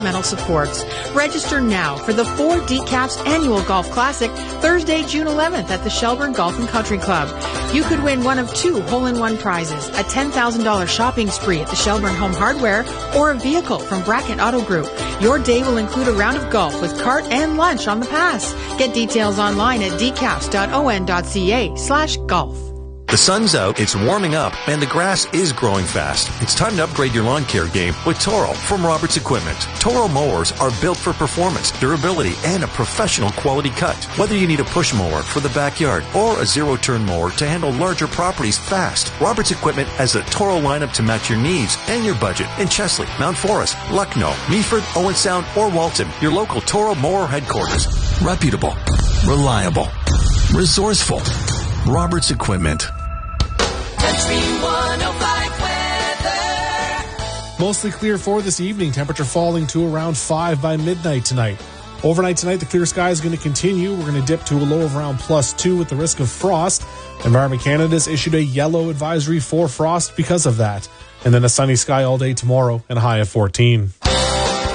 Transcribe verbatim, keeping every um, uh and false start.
Mental supports. Register now for the Four Decaps Annual Golf Classic, Thursday, June eleventh at the Shelburne Golf and Country Club. You could win one of two hole-in-one prizes, a ten thousand dollars shopping spree at the Shelburne Home Hardware, or a vehicle from Brackett Auto Group. Your day will include a round of golf with cart and lunch on the pass. Get details online at decaps.on.ca slash golf. The sun's out, it's warming up, and the grass is growing fast. It's time to upgrade your lawn care game with Toro from Roberts Equipment. Toro mowers are built for performance, durability, and a professional quality cut. Whether you need a push mower for the backyard or a zero-turn mower to handle larger properties fast, Roberts Equipment has a Toro lineup to match your needs and your budget in Chesley, Mount Forest, Lucknow, Meaford, Owen Sound, or Walton. Your local Toro mower headquarters. Reputable, reliable, resourceful. Roberts Equipment. Country one oh five weather. Mostly clear for this evening. Temperature falling to around five by midnight tonight. Overnight tonight, the clear sky is going to continue. We're going to dip to a low of around plus two with the risk of frost. Environment Canada's issued a yellow advisory for frost because of that. And then a sunny sky all day tomorrow and a high of fourteen.